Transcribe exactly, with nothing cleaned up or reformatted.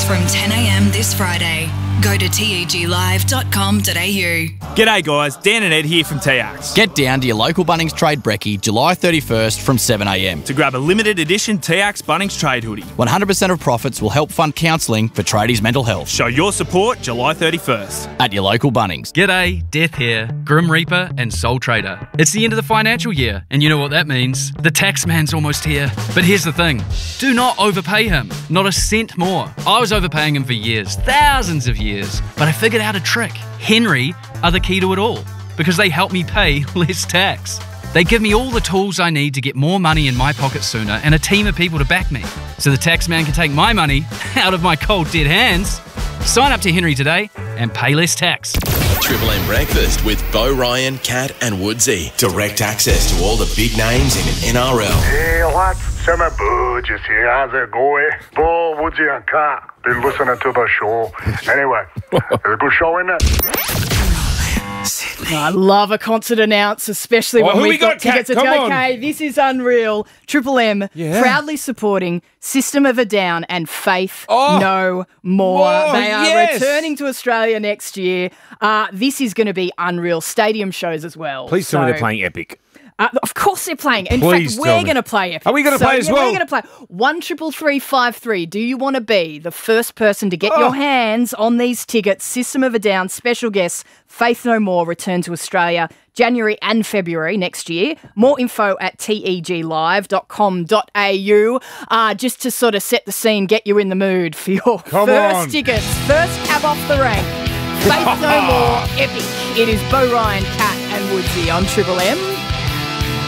from ten a m this Friday. Go to teg live dot com dot a u. G'day guys, Dan and Ed here from T A X. Get down to your local Bunnings Trade Brekkie July thirty-first from seven a m to grab a limited edition T A X Bunnings Trade hoodie. one hundred percent of profits will help fund counselling for tradies' mental health. Show your support July thirty-first. At your local Bunnings. G'day, Death here, Grim Reaper and Soul Trader. It's the end of the financial year, and you know what that means. The tax man's almost here. But here's the thing, do not overpay him. Not a cent more. I was overpaying him for years, thousands of years, but I figured out a trick. Henry are the key to it all, because they help me pay less tax. They give me all the tools I need to get more money in my pocket sooner and a team of people to back me, so the tax man can take my money out of my cold dead hands. Sign up to Henry today and pay less tax. Triple M Breakfast with Bo Ryan, Cat and Woodsy. Direct access to all the big names in N R L. Hey, what's some Burgess here? How's it going? Bo, Woodsy and Cat. Been listening to the show. Anyway, it's a good show, isn't it? I love a concert announce, especially Oh, when who we've we got, got, Kat? tickets. It's Come on. okay, this is unreal. Triple M Yeah. proudly supporting System of a Down and Faith Oh. No More. Whoa, they are yes. returning to Australia next year. Uh, this is going to be unreal. Stadium shows as well. Please tell me So- they're playing Epic. Uh, of course they're playing. In Please fact, tell we're me. going to play Epic. Are we gonna So, play as yeah, well? We're going to play one triple three five three. Do you want to be the first person to get Oh. your hands on these tickets? System of a Down, special guests, Faith No More return to Australia January and February next year. More info at teg live dot com dot a u. Uh, just to sort of set the scene, get you in the mood for your Come first on. tickets, first cab off the rank. Faith No More, Epic. It is Bo Ryan, Cat and Woodsy on Triple M.